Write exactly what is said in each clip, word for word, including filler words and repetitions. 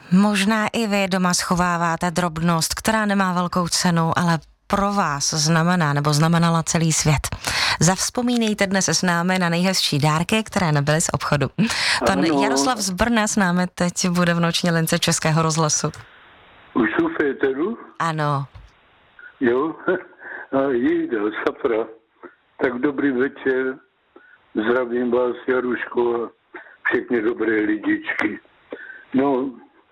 Možná i vy doma schováváte drobnost, která nemá velkou cenu, ale pro vás znamená nebo znamenala celý svět. Zavzpomínejte dnes s námi na nejhezčí dárky, které nebyly z obchodu. Pan Ano. Jaroslav z Brna s námi teď bude v noční lince Českého rozhlasu. Už jsou v éteru? Ano. Jo? A jída, Safra. Tak dobrý večer. Zdravím vás, Jaruško, a všechny dobré lidičky. No,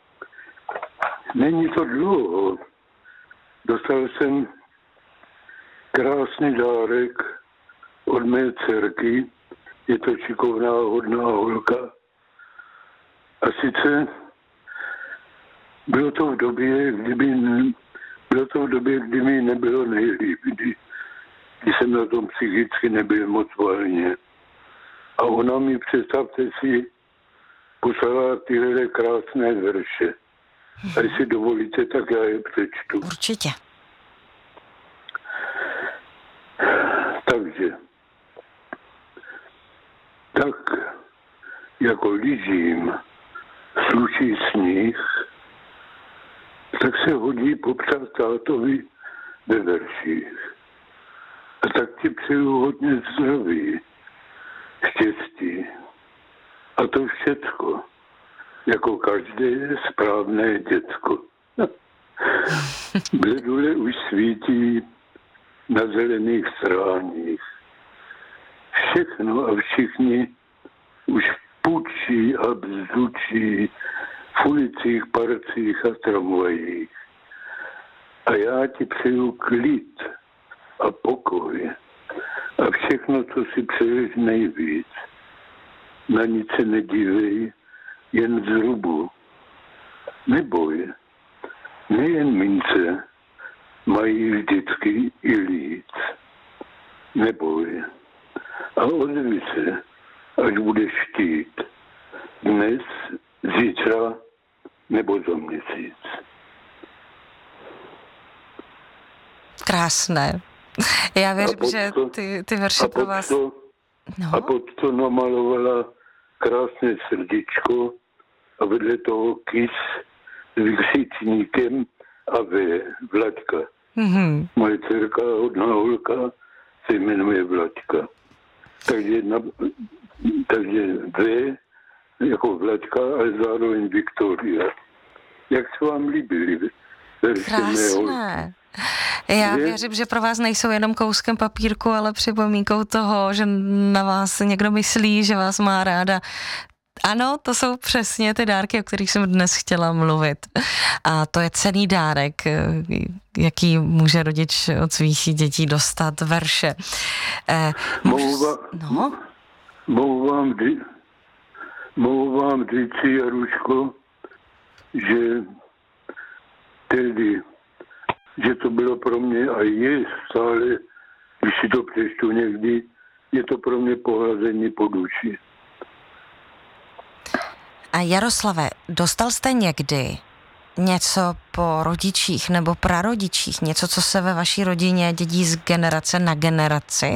není to dlouho. Dostal jsem krásný dárek od mé dcerky. Je to šikovná, hodná holka. A sice bylo to v době, kdyby ne, bylo to v době, kdy mi nebylo nejlíp, kdy, kdy jsem na tom psychicky nebyl moc volně. A ona mi, představte si, poslala tyhle krásné verše. A jestli dovolíte, tak já je přečtu. Určitě. Takže, tak jako lížím sluší sníh, tak se hodí popřát tátovi ve verších. A tak ti přeju hodně zdraví, štěstí. A to všecko, jako každé správné děcko. Bledule už svítí na zelených stráních. Všechno a všichni už pučí a bzdučí v ulicích, parcích a tramvajích. A já ti přeju klid a pokoj a všechno, co si přeješ nejvíc. Na nic se nedívej, jen zrubu. Neboj, nejen mince mají vždycky i líc. Neboj a ozvi se, až budeš chtít. Dnes, zítra nebo za měsíc. Krásné. Já věřím, to, že ty, ty verše pro vás... To, no? A pod to namalovala krásné srdíčko a vedle toho kys s vykřičníkem a ve Vlaďka. Mm-hmm. Moje dcerka, hodná holka, se jmenuje Vlaďka. Takže, na, takže V jako Vlaďka, ale zároveň Viktoria. Jak se vám líbily verše mé holky? Já věřím, že pro vás nejsou jenom kouskem papírku, ale připomínkou toho, že na vás někdo myslí, že vás má ráda. Ano, to jsou přesně ty dárky, o kterých jsem dnes chtěla mluvit. A to je cenný dárek, jaký může rodič od svých dětí dostat, verše. Eh, mohu, vám, no? mohu vám, mohu vám říci, Jaruško, že tedy že to bylo pro mě a je stále, když si to přečtu někdy, je to pro mě pohlazení po duši. A Jaroslave, dostal jste někdy něco po rodičích nebo prarodičích, něco, co se ve vaší rodině dědí z generace na generaci?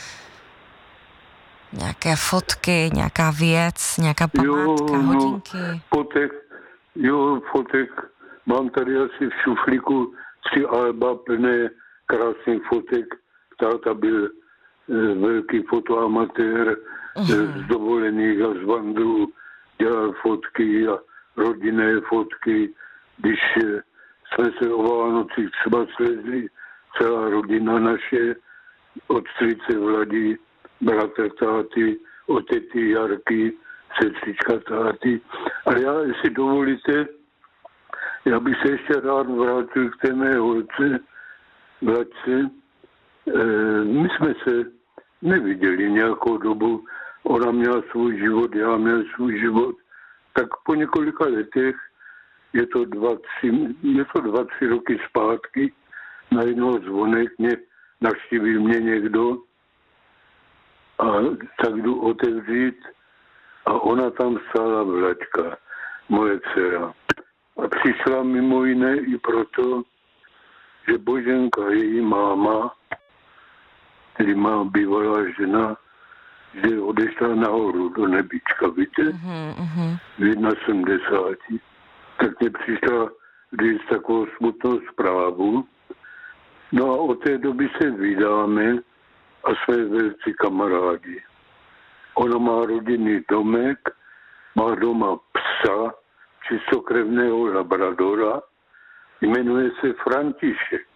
Nějaké fotky, nějaká věc, nějaká památka, jo, hodinky? No, fotek, jo, fotek. Mám tady asi v šuflíku tři alba plné krásných fotek. Táta byl e, velký fotoamatér, uh-huh. e, z dovolených a z vandrů dělal fotky a rodinné fotky. Když e, jsme se o Vánocích třeba slezli, celá rodina naše, od strýce Vladi, bratr táty, od tety Jarky, sestřička táty. Ale já, jestli dovolíte, já bych se ještě rád vrátil k té mé holce, Vladce. E, my jsme se neviděli nějakou dobu. Ona měla svůj život, já měl svůj život. Tak po několika letech, je to dva, tři, je to dva, tři roky zpátky, najednou zvonek, mě navštíví mě někdo a tak jdu otevřít a ona tam stála Vlaďka, moje dcera. A přišla mimo jiné i proto, že Boženka, její máma, tedy má bývalá žena, že odešla nahoru do nebička, víte? Mm-hmm. V sedmdesáti. tak mě přišla když takovou smutnou zprávu. No a od té doby se vydáme a jsme velcí kamarádi. Ona má rodinný domek, má doma psa, čistokrevného labradora, jmenuje se František.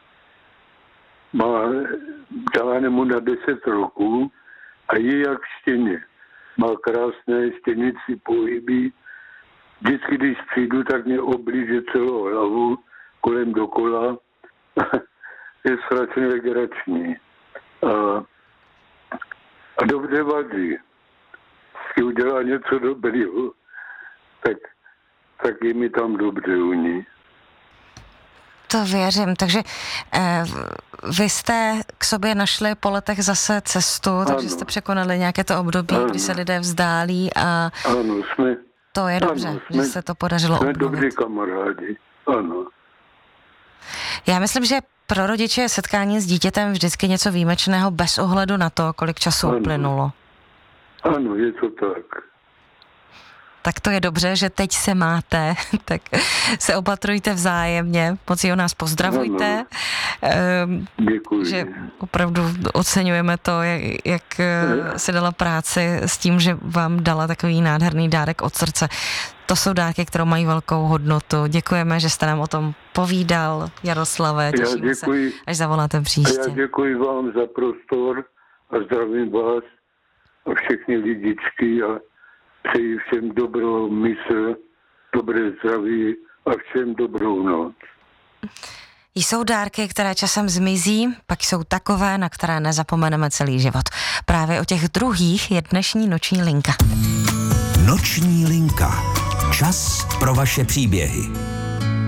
Má dáne mu na deset roků a je jak štěně. Má krásné štěnici pohyby. Vždycky, když přijdu, tak mě oblíže celou hlavu kolem dokola. Je strašně legrační. A, a dobře vadí. Když udělá něco dobrého, tak, tak je mi tam dobře u ní. To věřím, takže eh, vy jste k sobě našli po letech zase cestu, ano. Takže jste překonali nějaké to období, ano. Kdy se lidé vzdálí a ano, jsme, to je dobře, ano, jsme, že se to podařilo jsme obnovit. Jsme dobří kamarádi, ano. Já myslím, že pro rodiče je setkání s dítětem vždycky něco výjimečného bez ohledu na to, kolik času ano. uplynulo. Ano, je to tak. Tak to je dobře, že teď se máte, tak se opatrujte vzájemně, moc o nás pozdravujte. Ano. Děkuji. Že opravdu oceňujeme to, jak, jak si dala práci s tím, že vám dala takový nádherný dárek od srdce. To jsou dárky, které mají velkou hodnotu. Děkujeme, že jste nám o tom povídal, Jaroslave. Těšíme se, až zavoláte příště. A já děkuji vám za prostor a zdravím vás a všechny lidičky a přeji všem dobrou mysl, dobré zdraví a všem dobrou noc. Jsou dárky, které časem zmizí, pak jsou takové, na které nezapomeneme celý život. Právě o těch druhých je dnešní Noční linka. Noční linka. Čas pro vaše příběhy.